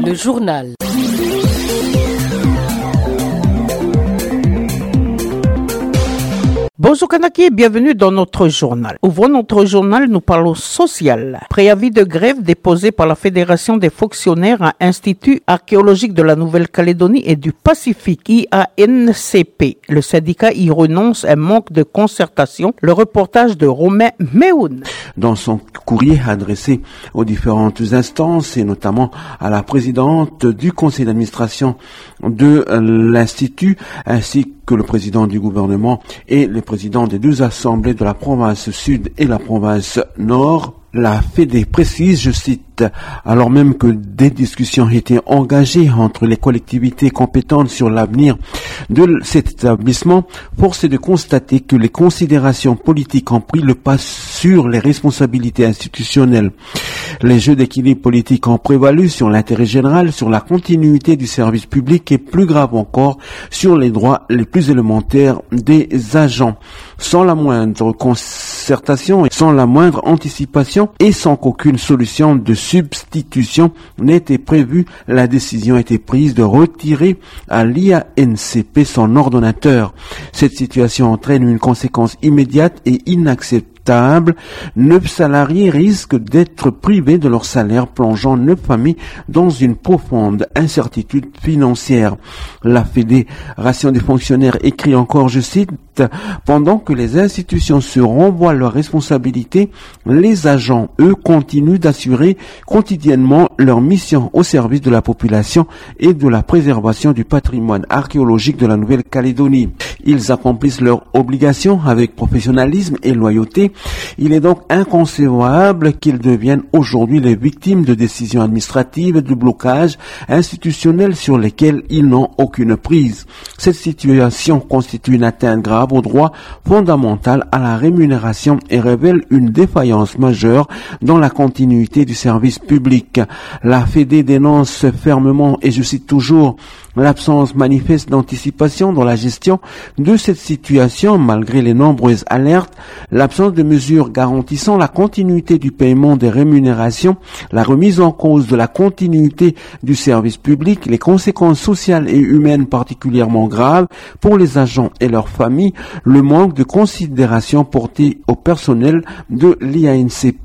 Le journal. Bonjour Kanaki et bienvenue dans notre journal. Ouvrons notre journal, nous parlons social. Préavis de grève déposé par la Fédération des fonctionnaires à Institut archéologique de la Nouvelle-Calédonie et du Pacifique, IANCP. Le syndicat y renonce, un manque de concertation. Le reportage de Romain Méhoun. Dans son courrier adressé aux différentes instances et notamment à la présidente du conseil d'administration de l'Institut ainsi que le président du gouvernement et le président des deux assemblées de la province sud et la province nord, la Fédé précise, je cite, alors même que des discussions étaient engagées entre les collectivités compétentes sur l'avenir de cet établissement, force est de constater que les considérations politiques ont pris le pas sur les responsabilités institutionnelles. Les jeux d'équilibre politique ont prévalu sur l'intérêt général, sur la continuité du service public et plus grave encore, sur les droits les plus élémentaires des agents. Sans la moindre concertation et sans la moindre anticipation et sans qu'aucune solution de substitution n'ait été prévue, la décision a été prise de retirer à l'IANCP son ordonnateur. Cette situation entraîne une conséquence immédiate et inacceptable. 9 salariés risquent d'être privés de leur salaire, plongeant 9 familles dans une profonde incertitude financière. La Fédération des fonctionnaires écrit encore, je cite, « Pendant que les institutions se renvoient leurs responsabilités, les agents, eux, continuent d'assurer quotidiennement leur mission au service de la population et de la préservation du patrimoine archéologique de la Nouvelle-Calédonie. Ils accomplissent leurs obligations avec professionnalisme et loyauté. Il est donc inconcevable qu'ils deviennent aujourd'hui les victimes de décisions administratives et de blocages institutionnels sur lesquels ils n'ont aucune prise. Cette situation constitue une atteinte grave au droit fondamental à la rémunération et révèle une défaillance majeure dans la continuité du service public. La Fédé dénonce fermement, et je cite toujours, l'absence manifeste d'anticipation dans la gestion de cette situation malgré les nombreuses alertes, l'absence de mesures garantissant la continuité du paiement des rémunérations, la remise en cause de la continuité du service public, les conséquences sociales et humaines particulièrement graves pour les agents et leurs familles, le manque de considération portée au personnel de l'IANCP.